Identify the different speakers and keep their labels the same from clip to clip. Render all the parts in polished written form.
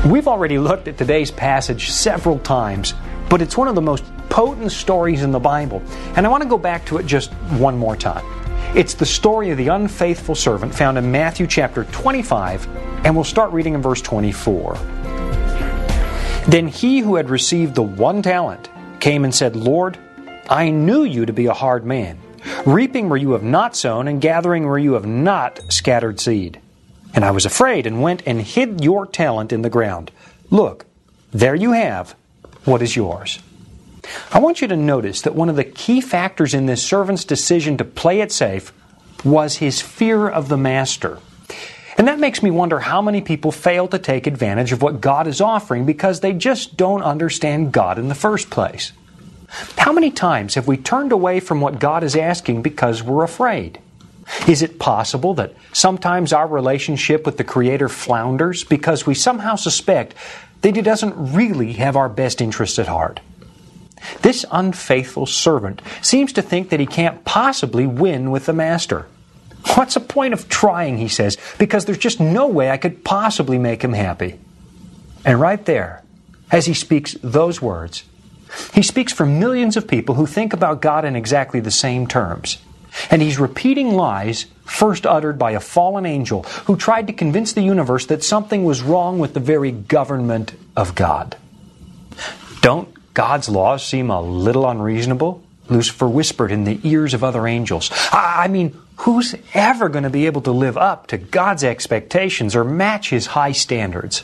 Speaker 1: We've already looked at today's passage several times, but it's one of the most potent stories in the Bible, and I want to go back to it just one more time. It's the story of the unfaithful servant found in Matthew chapter 25, and we'll start reading in verse 24. Then he who had received the 1 talent came and said, Lord, I knew you to be a hard man, reaping where you have not sown and gathering where you have not scattered seed. And I was afraid and went and hid your talent in the ground. Look, there you have what is yours. I want you to notice that one of the key factors in this servant's decision to play it safe was his fear of the master. And that makes me wonder how many people fail to take advantage of what God is offering because they just don't understand God in the first place. How many times have we turned away from what God is asking because we're afraid? Is it possible that sometimes our relationship with the Creator flounders because we somehow suspect that He doesn't really have our best interests at heart? This unfaithful servant seems to think that he can't possibly win with the master. What's the point of trying, he says, because there's just no way I could possibly make him happy. And right there, as he speaks those words, he speaks for millions of people who think about God in exactly the same terms. And he's repeating lies first uttered by a fallen angel who tried to convince the universe that something was wrong with the very government of God. Don't God's laws seem a little unreasonable? Lucifer whispered in the ears of other angels. I mean, who's ever going to be able to live up to God's expectations or match His high standards?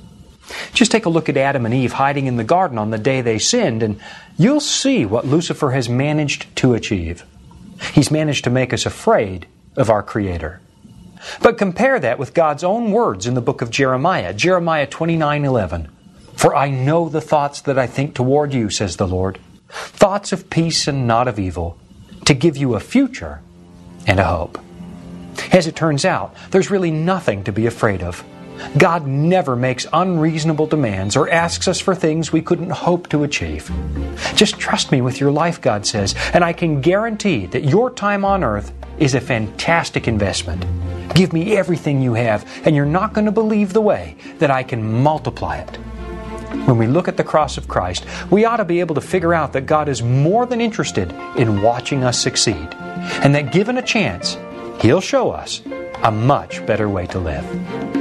Speaker 1: Just take a look at Adam and Eve hiding in the garden on the day they sinned, and you'll see what Lucifer has managed to achieve. He's managed to make us afraid of our Creator. But compare that with God's own words in the book of Jeremiah, Jeremiah 29:11. For I know the thoughts that I think toward you, says the Lord, thoughts of peace and not of evil, to give you a future and a hope. As it turns out, there's really nothing to be afraid of. God never makes unreasonable demands or asks us for things we couldn't hope to achieve. Just trust me with your life, God says, and I can guarantee that your time on earth is a fantastic investment. Give me everything you have, and you're not going to believe the way that I can multiply it. When we look at the cross of Christ, we ought to be able to figure out that God is more than interested in watching us succeed, and that given a chance, He'll show us a much better way to live.